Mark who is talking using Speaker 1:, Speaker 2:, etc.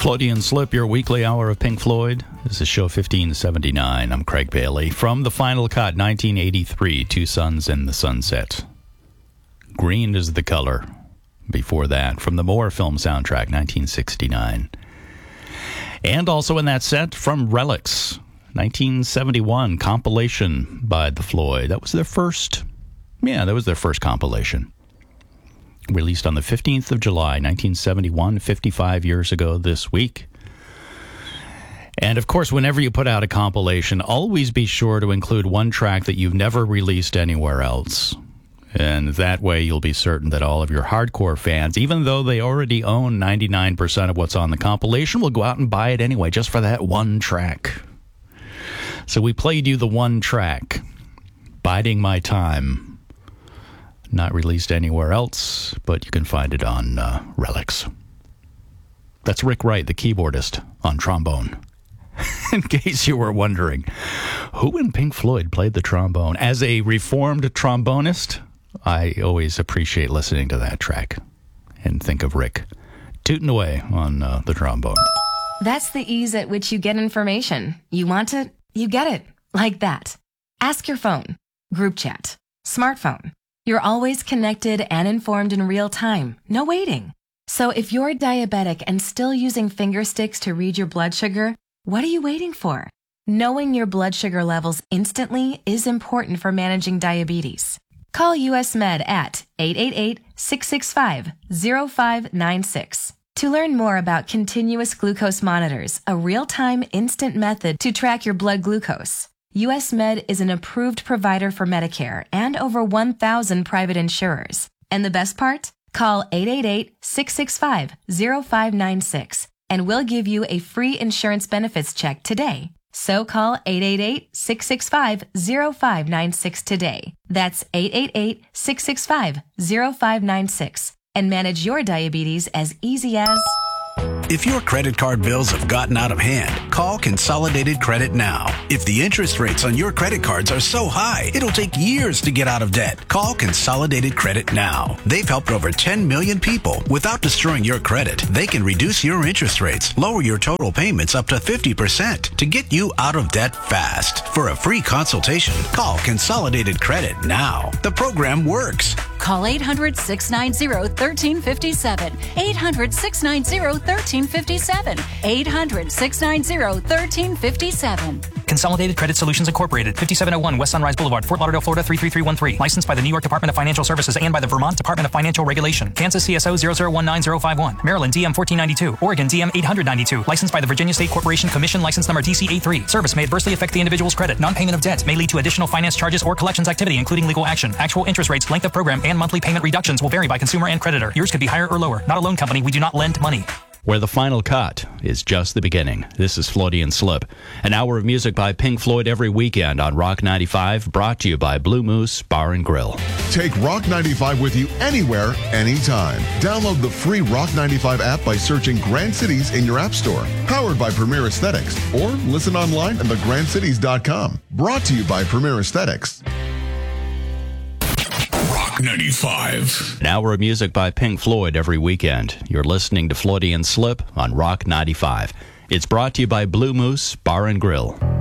Speaker 1: Freudian Slip, your weekly hour of Pink Floyd. This is show 1579. I'm Craig Bailey. From The Final Cut, 1983, Two Suns in the Sunset. Green is the color. Before that, from the Moore film soundtrack, 1969. And also in that set, from Relics, 1971, compilation by The Floyd. That was their first compilation. Released on the 15th of July, 1971, 55 years ago this week. And of course, whenever you put out a compilation, always be sure to include one track that you've never released anywhere else. And that way you'll be certain that all of your hardcore fans, even though they already own 99% of what's on the compilation, will go out and buy it anyway, just for that one track. So we played you the one track, Biding My Time. Not released anywhere else, but you can find it on Relics. That's Rick Wright, the keyboardist, on trombone. In case you were wondering, who in Pink Floyd played the trombone? As a reformed trombonist, I always appreciate listening to that track and think of Rick tooting away on the trombone.
Speaker 2: That's the ease at which you get information. You want it, you get it. Like that. Ask your phone, group chat, smartphone. You're always connected and informed in real time. No waiting. So if you're diabetic and still using finger sticks to read your blood sugar, what are you waiting for? Knowing your blood sugar levels instantly is important for managing diabetes. Call US Med at 888-665-0596. To learn more about continuous glucose monitors, a real-time instant method to track your blood glucose. US Med is an approved provider for Medicare and over 1,000 private insurers. And the best part? Call 888-665-0596 and we'll give you a free insurance benefits check today. So call 888-665-0596 today. That's 888-665-0596 and manage your diabetes as easy as...
Speaker 3: If your credit card bills have gotten out of hand, call Consolidated Credit now. If the interest rates on your credit cards are so high, it'll take years to get out of debt. Call Consolidated Credit now. They've helped over 10 million people without destroying your credit. They can reduce your interest rates, lower your total payments up to 50% to get you out of debt fast. For a free consultation, call Consolidated Credit now. The program works.
Speaker 4: Call 800-690-1357. 800-690-1357. 800-690-1357.
Speaker 5: Consolidated Credit Solutions Incorporated, 5701 West Sunrise Boulevard, Fort Lauderdale, Florida 33313. Licensed by the New York Department of Financial Services and by the Vermont Department of Financial Regulation. Kansas CSO 0019051. Maryland DM 1492. Oregon DM 892. Licensed by the Virginia State Corporation Commission, license number DC83. Service may adversely affect the individual's credit. Non-payment of debt may lead to additional finance charges or collections activity, including legal action. Actual interest rates, length of program, and monthly payment reductions will vary by consumer and creditor. Yours could be higher or lower. Not a loan company. We do not lend money.
Speaker 1: Where the final cut is just the beginning. This is Freudian Slip, an hour of music by Pink Floyd every weekend on Rock 95, brought to you by Blue Moose Bar and Grill.
Speaker 6: Take Rock 95 with you anywhere, anytime. Download the free Rock 95 app by searching Grand Cities in your app store. Powered by Premier Aesthetics, or listen online at thegrandcities.com. Brought to you by Premier Aesthetics.
Speaker 7: 95.
Speaker 1: An hour of music by Pink Floyd every weekend. You're listening to Freudian Slip on Rock 95. It's brought to you by Blue Moose Bar and Grill.